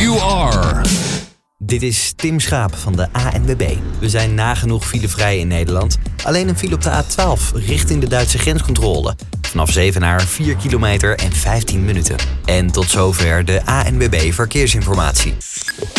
you are. Dit is Tim Schaap van de ANWB. We zijn nagenoeg filevrij in Nederland. Alleen een file op de A12 richting de Duitse grenscontrole. Vanaf Zevenaar 4 kilometer en 15 minuten. En tot zover de ANWB Verkeersinformatie.